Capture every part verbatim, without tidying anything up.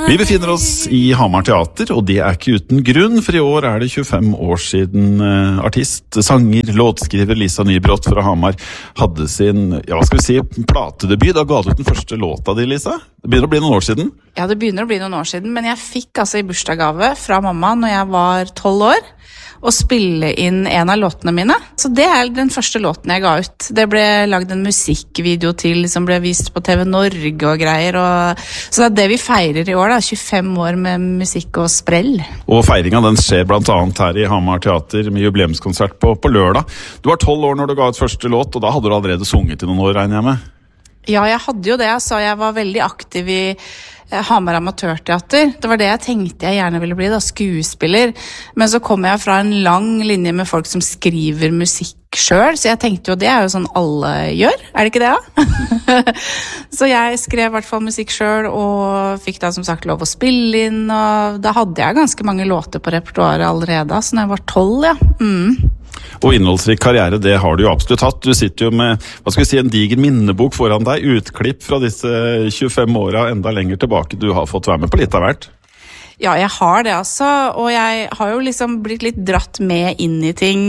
Vi befinner oss i Hamar Teater, og det er ikke uten grunn, for i år er det tjuefem år siden uh, artist, sanger, låtskriver Lisa Nybrott fra Hamar hadde sin, ja, hva skal vi si, platedebut. Da ga du ut den første låta di, Lisa. Det begynner å bli noen år siden. Ja, det begynner å bli noen år siden, men jeg fikk altså i bursdagsgave fra mamma når jeg var tolv år, å spille inn en av låtene mine. Så det er den første låten jeg ga ut. Det ble lagd en musikkvideo til, som ble vist på T V Norge og greier. Og... Så det er det vi feirer i år, da. tjuefem år med musikk og sprell. Og feiringen den skjer blant annet her i Hamar Teater med jubileumskonsert på, på lørdag. Du var tolv år når du ga ut første låt, og da hadde du allerede sunget i noen år, regner jeg med? Ja, jeg hadde jo det. Jeg sa jeg var veldig aktiv i Hamar Amatørteater. Det var det jeg tenkte jeg gjerne ville bli, da, skuespiller. Men så kom jeg fra en lang linje med folk som skriver musikk selv, så jeg tenkte jo det er jo sånn alle gjør, er det ikke det da? Så jeg skrev i hvert fall musikk selv, og fikk da som sagt lov å spille inn, og da hadde jeg ganske mange låter på repertoaret allerede, så når jeg var tolv, ja. Mm. Og innholdsrik karriere, det har du jo absolutt hatt. Du sitter jo med, hva skal vi si, en diger minnebok foran deg, utklipp fra disse tjuefem åra enda lenger tilbake. Du har fått være med på litt av hvert. Ja, jeg har det altså, og jeg har jo liksom blitt litt dratt med inn i ting.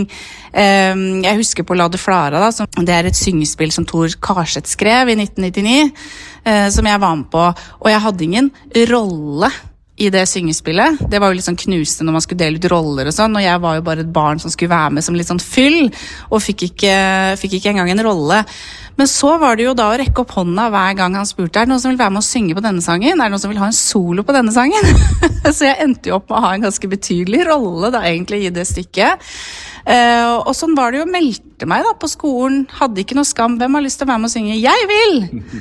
Jeg husker på La det Flara, da, som, det er et syngespill som Tor Karseth skrev i nitten nittini, som jeg var med på, og jeg hadde ingen rolle i det syngespillet. Det var jo litt sånn knusende når man skulle dele ut roller og sånn, og jeg var jo bare et barn som skulle være med som litt sånn fyll, og fikk ikke, fikk ikke engang en rolle. Men så var det jo da å rekke opp hånda hver gang han spurte, er det noen som vil være med å synge på denne sangen? Er det noen som vil ha en solo på denne sangen? Så jeg endte jo opp med å ha en ganske betydelig rolle da egentlig i det stykket. Uh, og sånn var det jo, meldte meg da på skolen, hadde ikke noe skam, hvem har lyst til å være med å synge? Jeg vil!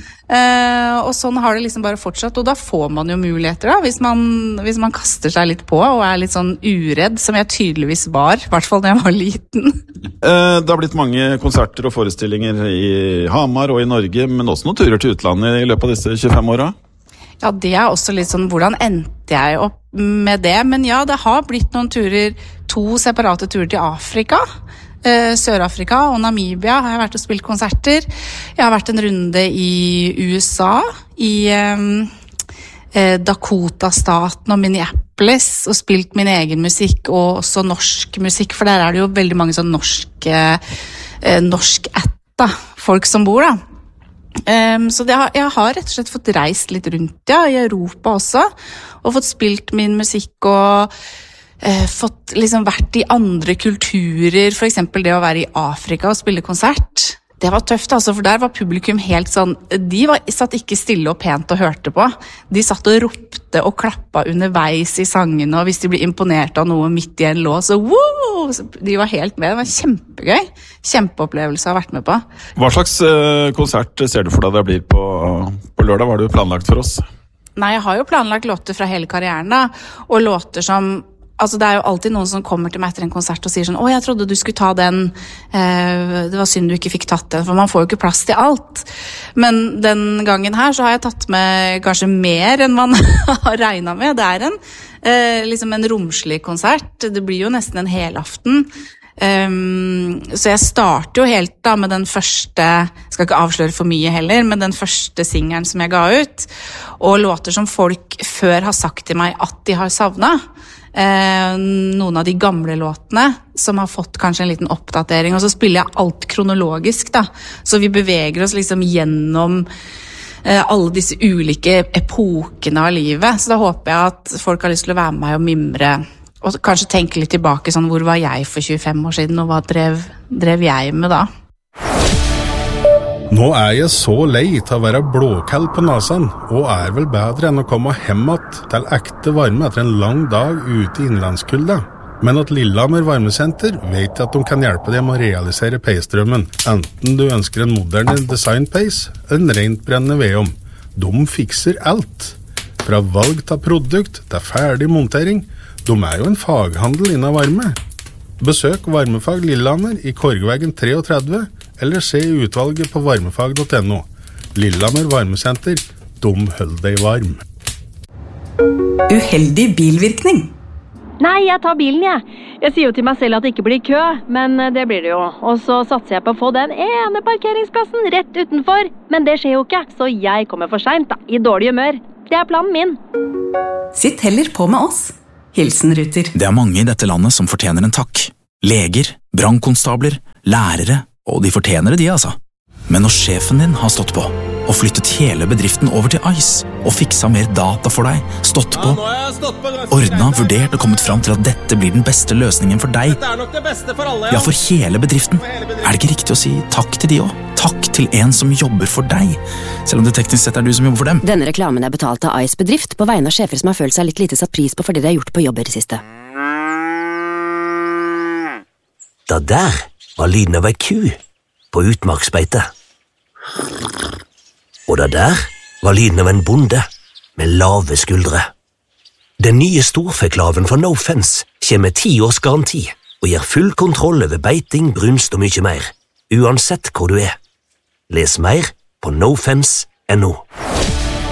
Uh, og sånn har det liksom bare fortsatt, og da får man jo muligheter da, hvis man, hvis man kaster seg litt på og er litt sånn uredd, som jeg tydeligvis var, i hvert fall når jeg var liten. uh, det har blitt mange konserter og forestillinger i Hamar og i Norge, men også noen turer til utlandet i løpet av disse tjuefem åra. Ja, det er også litt sånn, hvordan endte jeg opp med det? Men ja, det har blitt noen turer, to separate turer til Afrika, eh, Sør-Afrika og Namibia har jeg vært og spilt konserter. Jeg har vært en runde i U S A, i eh, Dakota-staten og Minneapolis, og spilt min egen musikk, og også norsk musikk, for der er det jo veldig mange sånn norsk, eh, norsk-ætta folk som bor da. Um, så det har, jeg har rett og slett fått reist litt rundt, ja, i Europa også, og fått spilt min musikk og uh, fått liksom vært i andre kulturer, for eksempel det å være i Afrika og spille konsert. Det var tøft altså, for der var publikum helt sånn, de var, satt ikke stille og pent og hørte på. De satt og ropte og klappa underveis i sangene, og hvis de ble imponert av noe midt i en låt, så wow! De var helt med, det var kjempegøy. Kjempeopplevelse å ha vært med på. Hva slags uh, konsert ser du for deg det blir på, på lørdag? Hva har du planlagt for oss? Nei, jeg har jo planlagt låter fra hele karrieren da, og låter som altså det er jo alltid noen som kommer til meg etter en konsert og sier sånn, å, jeg trodde du skulle ta den, eh, det var synd du ikke fikk tatt den, for man får jo ikke plass til alt. Men den gangen her så har jeg tatt med kanskje mer enn man har regnet med. Det er en, eh, liksom en romslig konsert, det blir jo nesten en helaften. Um, så jeg starter jo helt da med den første, jeg skal ikke avsløre for mye heller, men den første singelen som jeg ga ut, og låter som folk før har sagt til meg at de har savnet. Eh, noen av de gamle låtene som har fått kanskje en liten oppdatering, og så spiller jeg alt kronologisk da, så vi beveger oss liksom gjennom eh, alle disse ulike epokene av livet, så da håper jeg at folk har lyst til å være med meg og mimre, og kanskje tenke litt tilbake sånn, hvor var jeg for tjuefem år siden, og hva drev, drev jeg med da? Nå er jeg så lei til å være blåkall på nasen, og er vel bedre enn å komme hjemmet til ekte varme etter en lang dag ute i innlandskulda. Men at Lillehammer Varmesenter vet at de kan hjelpe deg med å realisere peisdrømmen, enten du ønsker en moderne designpeis eller en rent brennende vedom. De fikser alt. Fra valg til produkt til ferdig montering. De er jo en faghandel innen varme. Besøk Varmefag Lillehammer i Korgveggen treogtredve, eller se utvalget på varmefag punktum no. Lillehammer Varmesenter, de holder deg varm. Uheldig bilvirkning. Nei, jeg tar bilen, jeg. Jeg sier jo til meg selv at det ikke blir kø, men det blir det jo. Og så satser jeg på å få den ene parkeringsplassen rett utenfor. Men det skjer jo ikke, så jeg kommer for sent da, i dårlig humør. Det er planen min. Sitt heller på med oss. Hilsen Ruter. Det er mange i dette landet som fortjener en takk. Leger, brannkonstabler, lærere, og de fortjener det de, altså. Men når sjefen din har stått på, og flyttet hele bedriften over til Ice, og fiksa mer data for deg, stått på, ordna, vurdert og kommet frem til at dette blir den beste løsningen for deg, Dette er nok det beste for alle, ja. ja, for hele bedriften, er det ikke riktig å si takk til de også? Takk til en som jobber for deg, selv om det teknisk sett er du som jobber for dem. Denne reklamen er betalt av Ice bedrift på vegne av sjefer som har følt seg litt lite satt pris på for det de har gjort på jobber i siste. Da der var lyden av ei ku på utmarksbeite. Og da der var lyden av en bonde med lave skuldre. Den nye storfeklaven fra No Fence kommer med ti års garanti og gir full kontroll over beiting, brunst og mye mer, uansett hvor du er. Les mer på no fence punktum no.